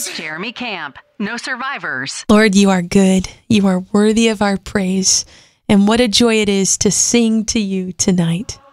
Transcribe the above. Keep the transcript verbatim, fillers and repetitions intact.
Jeremy Camp. No survivors. Lord, you are good. You are worthy of our praise. And what a joy it is to sing to you tonight.